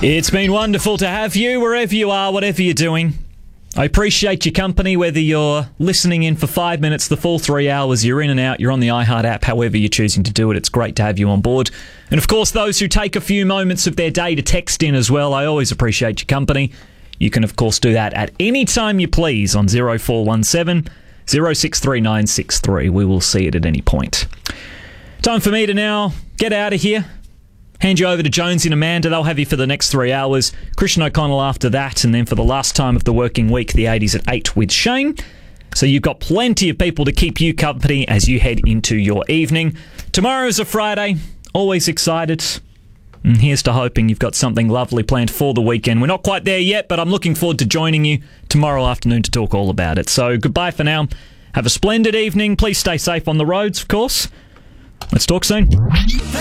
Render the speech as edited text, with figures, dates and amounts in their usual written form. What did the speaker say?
It's been wonderful to have you wherever you are, whatever you're doing. I appreciate your company, whether you're listening in for 5 minutes, the full 3 hours, you're in and out, you're on the iHeart app, however you're choosing to do it. It's great to have you on board. And of course, those who take a few moments of their day to text in as well, I always appreciate your company. You can, of course, do that at any time you please on 0417 063963. We will see it at any point. Time for me to now get out of here. Hand you over to Jonesy and Amanda. They'll have you for the next 3 hours. Christian O'Connell after that. And then for the last time of the working week, the 80s at 8 with Shane. So you've got plenty of people to keep you company as you head into your evening. Tomorrow is a Friday. Always excited. And here's to hoping you've got something lovely planned for the weekend. We're not quite there yet, but I'm looking forward to joining you tomorrow afternoon to talk all about it. So goodbye for now. Have a splendid evening. Please stay safe on the roads, of course. Let's talk soon.